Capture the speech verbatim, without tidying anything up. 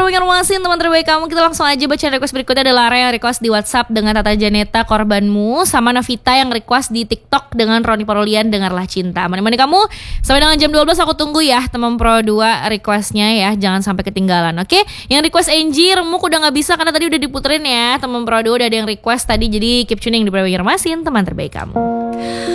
Banjarmasin, teman terbaik kamu. Kita langsung aja baca request berikutnya. Ada Lara yang request di WhatsApp dengan Tata Janeta Korbanmu, sama Novita yang request di TikTok dengan Roni Parolian Dengarlah Cinta. Mana-mana kamu, sampai dengan jam dua belas aku tunggu ya teman Pro dua requestnya ya. Jangan sampai ketinggalan, oke? Yang request Angie, remuk udah gak bisa karena tadi udah diputerin ya. Teman Pro dua udah ada yang request tadi, jadi keep tuning di Banjarmasin, teman terbaik kamu.